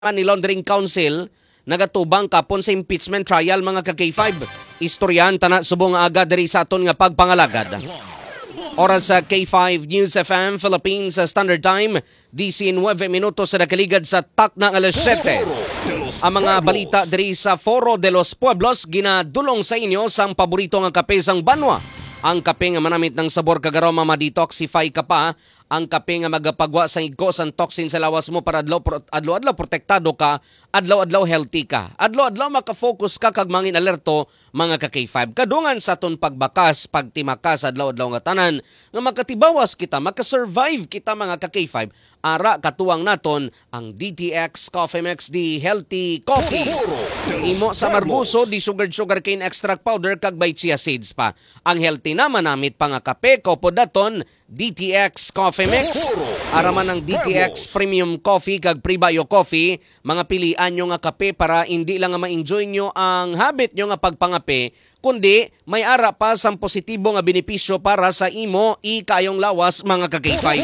ni Laundering Council nagatubang kapon sa impeachment trial mga ka K5. Istoryan tana subong aga diri sa aton nga pagpangalagad. Oras sa K5 News FM Philippines Standard Time, 19 minutos sa nakaligad sa tak na alas 7. Ang mga balita diri sa Foro de los Pueblos ginadulong sa inyo sang paborito nga kape sang banwa. Ang kape nga manamit ng sabor kagaroma ma-detoxify ka pa. Ang kape nga magapagwa sa igko sang toxin sa lawas mo para adlaw-adlaw protektado ka, adlaw-adlaw healthy ka. Adlaw-adlaw makafocus ka kag mangin alerto mga ka K5. Kadungan sa ton pagbakas, pagtimakas adlaw-adlaw nga tanan nga makatibawas kita, makasurvive kita mga ka K5. Ara katuwang naton ang DTX Coffee Mix di Healthy Coffee. Imo sa marbuso di sugar cane extract powder kag by chia seeds pa. Ang healthy na manamit pa nga kape kopo daton DTX Coffee Mix. Araman ng DTX Premium Coffee kag Prebio Coffee, mga pilian nyo nga kape para hindi lang nga ma-enjoy nyo ang habit nyo nga pagpangape, kundi may ara pa sang positibo nga benepisyo para sa imo ikayong lawas mga kagaypay.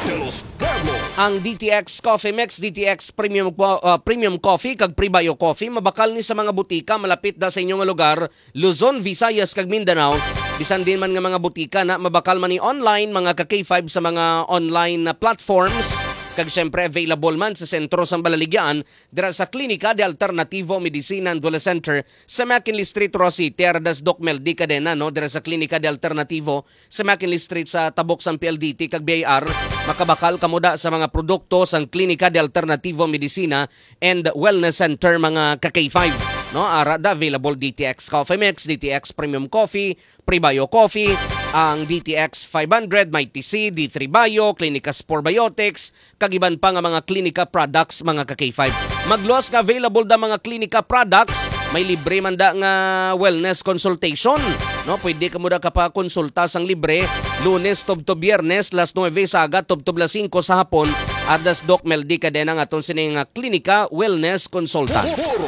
Ang DTX Coffee Mix, DTX Premium Coffee kag Prebio Coffee mabakal ni sa mga butika malapit da sa inyong lugar, Luzon, Visayas kag Mindanao. Bisan din man nga mga butika na mabakal man ni online mga ka-K5 sa mga online na platforms. Kag syempre available man sa sentro sang Balaligyan dira sa Klinika de Alternativo Medicina and Dwell Center sa McKinley Street, Rosie, Tierras Docmel di Cadena, no? Dira sa Klinika de Alternativo sa McKinley Street sa Tabok sang PLDT kag BIR. Makabakal kamuda sa mga produkto sang Klinika de Alternativo Medicina and Wellness Center mga ka-K5. No, arada available DTX Coffee Mix, DTX Premium Coffee, Prebio Coffee, ang DTX 500, Mighty C, D3 Bio, Clinica Spore Biotics, kagiban pa nga mga Clinica products mga ka-K5. Magluwas nga available da mga Clinica products, may libre man da nga wellness consultation. No, pwede ka muna ka pa konsulta sang libre, Lunes tubto Biyernes, las 9 sa aga, tubto las 5 sa hapon, adas Docmel di Cadena nga aton sining Clinica Wellness Consultant.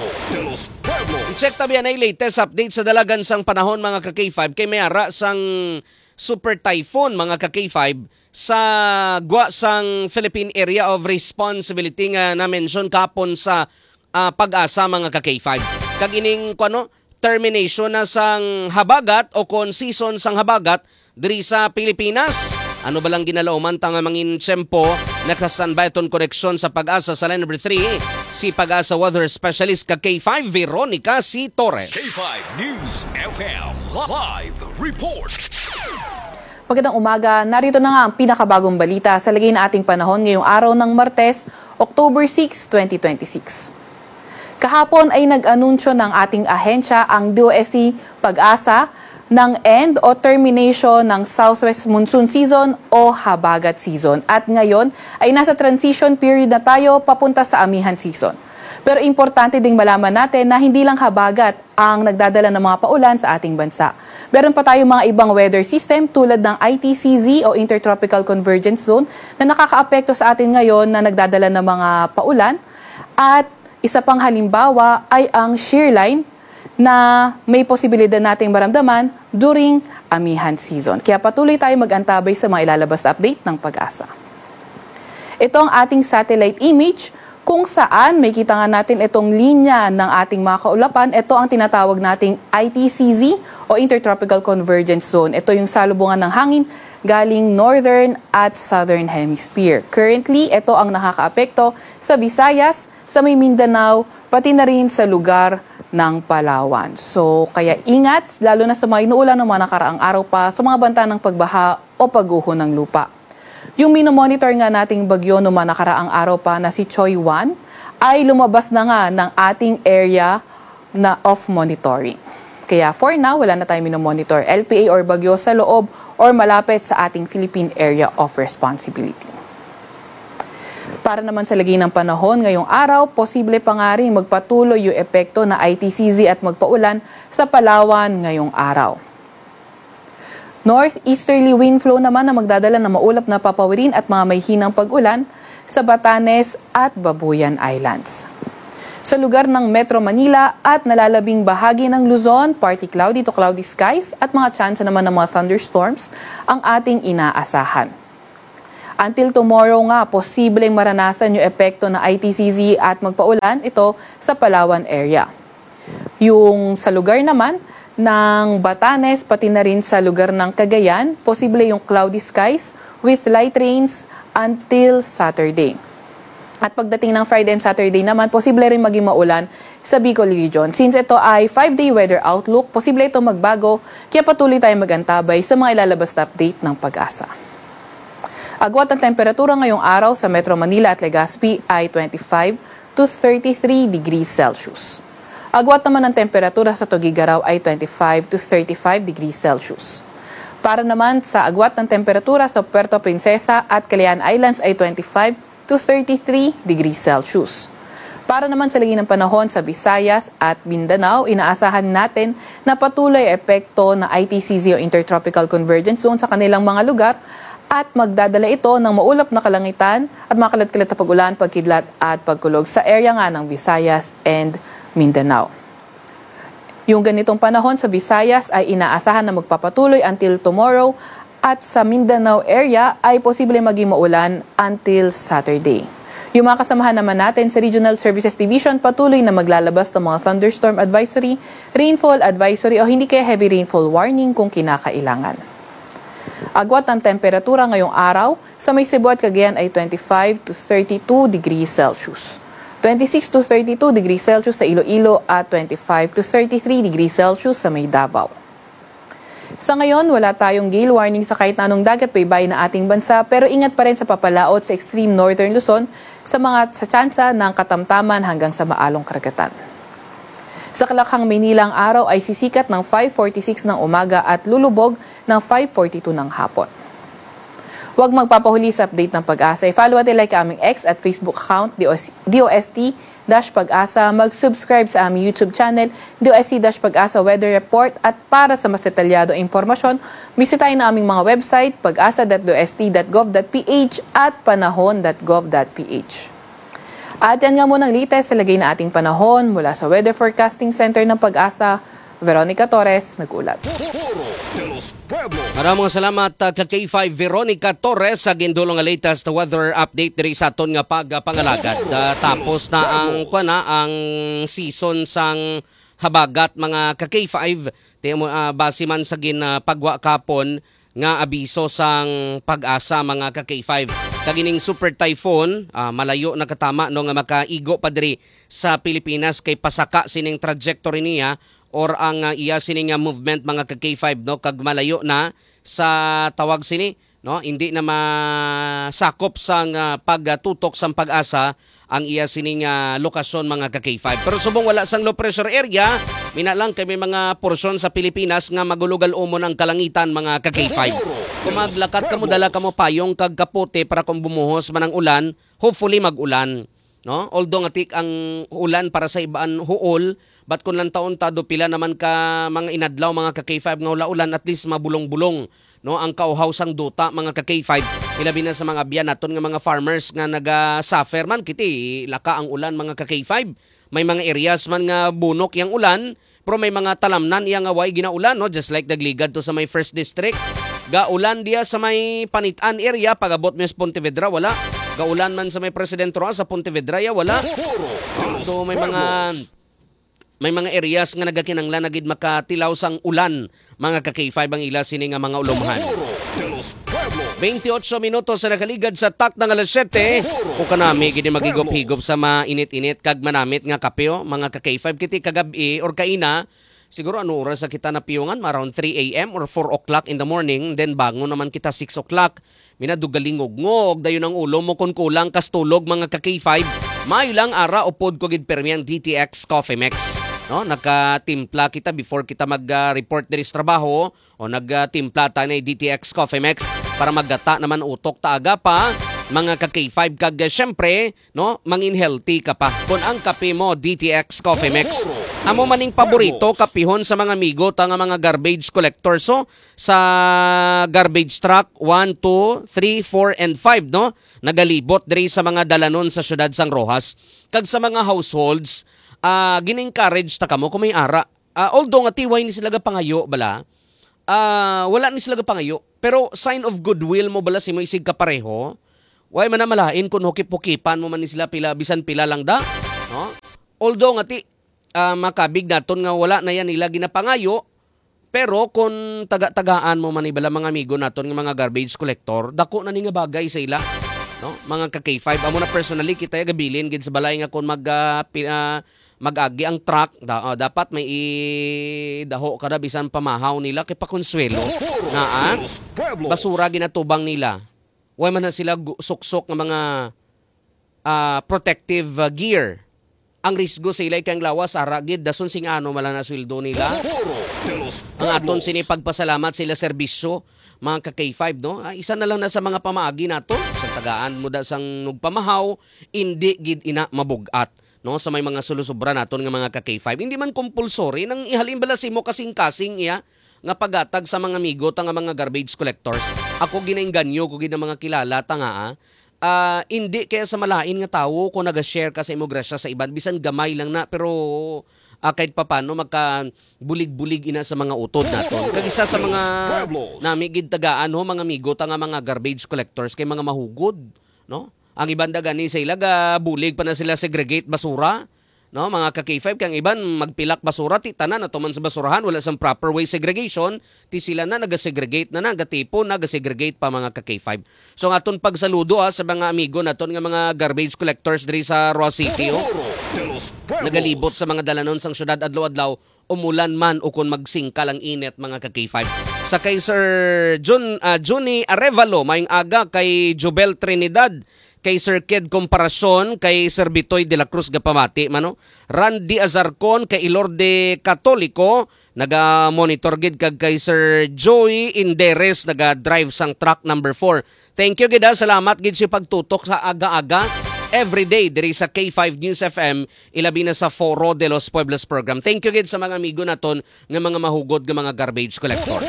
I-check tabi yan ay latest update sa dalagan sang panahon mga ka-K5 kay may ara sang super typhoon mga ka-K5 sa gwa sang Philippine Area of Responsibility nga na-mention kapon sa pag-asa mga ka-K5. Kag ining termination na sang habagat o kon season sang habagat diri sa Pilipinas. Ano ba lang ginalauman tanga mangin tiyempo nakasanbayton koneksyon sa pag-asa sa line number 3 si pag-asa weather specialist ka K5 Veronica C. Torres. K5 News FM Live Report. Magandang umaga, narito na nga ang pinakabagong balita sa lagay na ating panahon ngayong araw ng Martes, October 6, 2026. Kahapon ay nag-anunsyo ng ating ahensya ang DOST Pag-asa ng end o termination ng Southwest Monsoon Season o Habagat Season. At ngayon ay nasa transition period na tayo papunta sa Amihan Season. Pero importante ding malaman natin na hindi lang habagat ang nagdadala ng mga paulan sa ating bansa. Meron pa tayong mga ibang weather system tulad ng ITCZ o Intertropical Convergence Zone na nakakaapekto sa atin ngayon na nagdadala ng mga paulan. At isa pang halimbawa ay ang shear line na may posibilidad nating maramdaman during Amihan Season. Kaya patuloy tayo mag-antabay sa mga ilalabas na update ng Pag-asa. Ito ang ating satellite image kung saan may kita nga natin itong linya ng ating mga kaulapan. Ito ang tinatawag nating ITCZ o Intertropical Convergence Zone. Ito yung salubungan ng hangin galing Northern at Southern Hemisphere. Currently, ito ang nakakaapekto sa Visayas, sa may Mindanao, pati na rin sa lugar ng Palawan. So, kaya ingat, lalo na sa mga inuulan ng mga nakaraang araw pa sa mga banta ng pagbaha o pagguho ng lupa. Yung minomonitor nga nating bagyo noong mga nakaraang araw pa na si Choy 1 ay lumabas na nga ng ating area na of monitoring. Kaya for now, wala na tayong minomonitor LPA or bagyo sa loob or malapit sa ating Philippine Area of Responsibility. Para naman sa lagay ng panahon ngayong araw, posible pa nga rin magpatuloy yung epekto na ITCZ at magpaulan sa Palawan ngayong araw. Northeasterly wind flow naman na magdadala ng maulap na papawirin at mga may hinang pag-ulan sa Batanes at Babuyan Islands. Sa lugar ng Metro Manila at nalalabing bahagi ng Luzon, partly cloudy to cloudy skies at mga tsansa naman ng mga thunderstorms ang ating inaasahan. Until tomorrow nga, posibleng maranasan yung epekto ng ITCZ at magpaulan ito sa Palawan area. Yung sa lugar naman ng Batanes, pati na rin sa lugar ng Cagayan, posible yung cloudy skies with light rains until Saturday. At pagdating ng Friday and Saturday naman, posible rin maging maulan sa Bicol Region. Since ito ay 5-day weather outlook, posible ito magbago, kaya patuloy tayong magantabay sa mga ilalabas na update ng Pag-asa. Agwat ang temperatura ngayong araw sa Metro Manila at Legazpi ay 25 to 33 degrees Celsius. Agwat naman ang temperatura sa Tuguegarao ay 25 to 35 degrees Celsius. Para naman sa agwat ng temperatura sa Puerto Princesa at Calayan Islands ay 25 to 33 degrees Celsius. Para naman sa lagi ng panahon sa Visayas at Mindanao, inaasahan natin na patuloy epekto ng ITCZ o Intertropical Convergence Zone sa kanilang mga lugar at magdadala ito ng maulap na kalangitan at mga kalat-kalat na pag-ulan, pagkidlat at pagkulog sa area nga ng Visayas and Mindanao. Yung ganitong panahon sa Visayas ay inaasahan na magpapatuloy until tomorrow at sa Mindanao area ay posible maging maulan until Saturday. Yung mga kasamahan naman natin sa Regional Services Division patuloy na maglalabas ng mga thunderstorm advisory, rainfall advisory o hindi kaya heavy rainfall warning kung kinakailangan. Agwat ang temperatura ngayong araw sa may Cebu at Cagayan ay 25 to 32 degrees Celsius. 26 to 32 degrees Celsius sa Iloilo at 25 to 33 degrees Celsius sa may Davao. Sa ngayon, wala tayong gale warning sa kahit na anong dagat baybayin ng ating bansa pero ingat pa rin sa papalaot sa extreme northern Luzon sa tsansa ng katamtaman hanggang sa maalong karagatan. Sa Kalakhang, Maynila, ang araw ay sisikat ng 5:46 ng umaga at lulubog ng 5:42 ng hapon. Huwag magpapahuli sa update ng Pag-asa. I-follow at like aming X at Facebook account, DOST-Pag-asa. Mag-subscribe sa aming YouTube channel, DOST-Pag-asa Weather Report. At para sa mas detalyado impormasyon, bisitahin na aming mga website, pag-asa.dost.gov.ph at panahon.gov.ph. At yan nga muna ang latest sa lagay na ating panahon mula sa Weather Forecasting Center ng Pag-asa. Veronica Torres, nag-ulat. Maraming salamat ka K5 Veronica Torres sa gindulong nga latest weather update diri sa aton nga pagpangalagad. Tapos na ang season sang habagat mga ka K5 base man sa pagwa kapon nga abiso sang Pag-asa mga ka K5. Kagining super typhoon malayo na katama no nga makaigo pa diri sa Pilipinas kay pasaka sining trajectory niya or ang iya sining movement mga ka K5 no kag malayo na sa tawag sini no hindi na masakop sang pagtutok sang Pag-asa ang iya sining lokasyon mga ka K5. Pero subong wala sang low pressure area, minalang kay may mga porsyon sa Pilipinas nga magulugal umon ang kalangitan mga ka K5. Kung maglakat ka mo dala ka mo payong kag kapote para kung bumuhos man ang ulan, hopefully mag-ulan. No? Although nga tik ang ulan para sa ibaan huol, but kung lang taon tado pila naman ka mga inadlaw mga ka K5 nga ulan at least mabulong-bulong no ang kauhaw sang duta mga ka K5 ilabi na sa mga biyan naton nga mga farmers nga naga-suffer man kiti laka ang ulan mga ka K5. May mga areas man nga bunok yang ulan pero may mga talamnan iya nga way ginaulan no just like Dagligad to sa may first district. Gaulan dia sa may Panitan area pagabot mes Pontevedra wala. Gaulan man sa may Presidente Roa sa Pontevedra wala. So may mga areas nga nagakinanglan nagid makatilaw sang ulan mga ka K5 ang ila sini nga mga ulumhan. 28 minutos sa nakaligad sa tak ng alas 7. Kung kanami gid magigop-higop sa mainit-init kag manamit nga kapyo mga ka K5 kiti kagabi or kaina. Siguro ano oras sa kita na piyungan? Around 3 a.m. or 4 o'clock in the morning. Then bangon naman kita 6 o'clock. Minadugalingog-ngog. Dayon ang ulo mo kung kulang kastulog mga ka K5. May lang ara upod ko gid permiang DTX Coffee Mix. No, nagatimpla kita before kita mag-report diri sa trabaho o nagtimpla ta na DTX Coffee Mix para maggata naman utok taaga pa mga ka K5 kag syempre no mangin healthy ka pa kun ang kape mo DTX Coffee Mix. Amo maning paborito kapihon sa mga amigo ta nga mga garbage collector so sa garbage truck 1, 2, 3, 4 and 5 no nagalibot diri sa mga dalanon sa syudad sang Rojas kag sa mga households gin-encourage ta kamo kung may ara. Although nga tiway ni sila pangayo bala, wala ni sila pangayo. Pero sign of goodwill mo bala si mo isig kapareho, Way man na malain kung hukip-hukipan mo man ni sila pila bisan pila lang da, no? Although nga ti makabig naton nga wala na yan nila ginapangayo, pero kung taga-tagaan mo man ibala mga amigo naton nga mga garbage collector, dako na ni nga bagay sa ila, no? Mga ka K5 amo na personally kita gabilin gid sa balay nga kung mag-agi ang truck, dapat may idaho kada bisan pamahaw nila kay pakonsuelo na basura ginatubang nila. Way man na sila suksok ng mga protective gear. Ang risgo sa ilay kang lawas aragid dason sing ano mala na sweldo nila. Ang aton sini pagpasalamat sila serbisyo mga ka K5, no? Isa na lang na sa mga pamaagi nato sa tagaan mo da sang nugpamahaw indi gid ina mabugat, no? Sa may mga sulusubra naton nga mga ka K5 hindi man compulsory nang ihalin bala simo kasing-kasing iya nga pagatag sa mga amigo ta nga mga garbage collectors. Ako ginainganyo ko gid mga kilala ta nga hindi kaya sa malain nga tawo ko naga-share ka sa imo grasya sa iban bisan gamay lang na pero kahit papano magka bulig-bulig ina sa mga utod naton. Kag isa sa mga nami gid tagaan ho mga amigo ta nga mga garbage collectors kay mga mahugod, no? Ang iban da gani sa ilaga bulig pa na sila segregate basura. No, mga ka K5 kang iban magpilak basura ti tanan ato man sa basurahan wala sang proper way segregation ti sila na naga-segregate na gatipon naga-segregate pa mga ka K5. So aton pagsaludo sa mga amigo naton nga mga garbage collectors diri sa Roa City nagalibot sa mga dalanon sang syudad adlaw-adlaw umulan man o kun magsingkal ang init mga ka K5. Sa kay Sir Johnny Arevalo maing aga kay Jobel Trinidad kay Sir Ked Comparacion, kay Sir Bitoy de la Cruz Gapamati, mano? Randy Azarcon, kay Ilorde Katoliko, naga-monitor gid kag kay Sir Joey Inderes, naga-drive sang truck number 4. Thank you gid, salamat gid si pagtutok sa aga-aga. Everyday diri sa K5 News FM, ilabi na sa Foro de los Pueblos program. Thank you gid sa mga amigo naton nga mga mahugod nga mga garbage collector.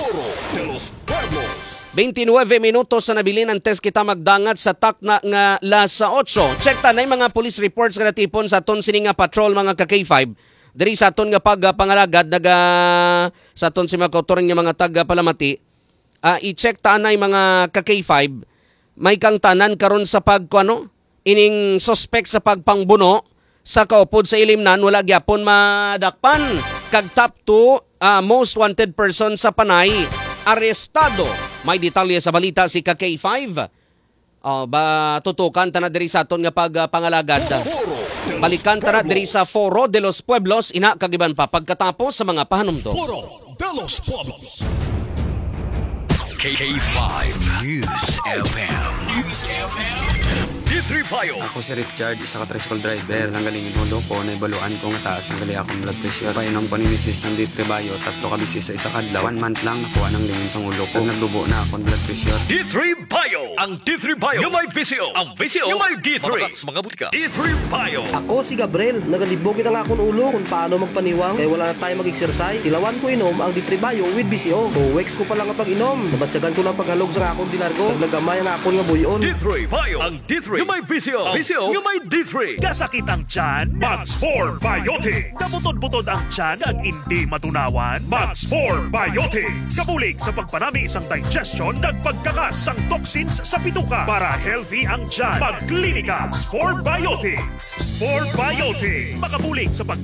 29 minutos sa nabilin ang test kita magdangat sa takna nga las 8. Check ta na yung mga police reports nga natipon sa aton sini nga patrol mga ka K5. Diri sa aton nga pagpangalagad sa aton si mga kautoring nga mga taga Palamati. I-check ta na yung mga ka K5. May kang tanan karon sa ining suspect sa pagpangbuno sa kaupod sa ilimnan wala gyapon madakpan. Kag top 2 most wanted person sa Panay arestado. May detalye sa balita si K5. Tutukan ta na diri sa aton nga pagpangalagad. Balikan ta na diri sa Foro de los Pueblos ina kagiban pa pagkatapos sa mga pahanumdom. Foro de los Pueblos. K5 News FM. News FM. D3 Payo. Ako si Richard, isa ka tricycle driver. Nanggalingin ulo ko, naibaluan ko nga taas ng gali akong blood pressure. Painom ko ni Mrs. ng D3 Bayo, 3 ka bisis sa isa kadlaw. 1 month lang nakuha ng lingin sa ulo ko. Nagdubo na akong blood pressure. D3 Bayo. Ang D3 Bayo. Yung may VCO. Ang VCO. Yung may D3. Mga butika. D3 Bayo. Ako si Gabriel. Nagalibogin ang akong ulo kung paano magpaniwang. Kaya wala na tayo mag-exercise. Ilawan ko inom ang D3 Bayo with VCO. 2 weeks ko pa lang kapag inom. Nabatsagan ko ng paghalog sa akong dilargo. Naglagamay ang akong nga buyon. D3 Bayo. Ang D3. Yung may VCO. VCO. Yung may D3. Kasakit ang tiyan, Max 4 Biotics. Kabutod-butod ang tiyan at hindi matunawan, Max 4 Biotics. Kabulig sa pagpanami isang digestion at pagkakas ang toxins sa bituka para healthy ang tiyan. Pagklinika, Sport Biotics. Sport Biotics. Makabulig sa